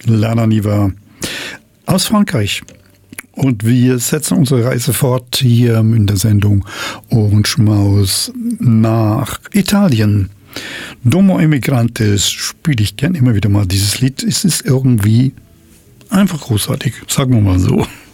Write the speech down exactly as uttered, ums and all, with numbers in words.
Lerner aus Frankreich. Und wir setzen unsere Reise fort hier in der Sendung Ohrenschmaus nach Italien. Domo Emigrantes spiele ich gern immer wieder mal dieses Lied. Es ist irgendwie einfach großartig, sagen wir mal so.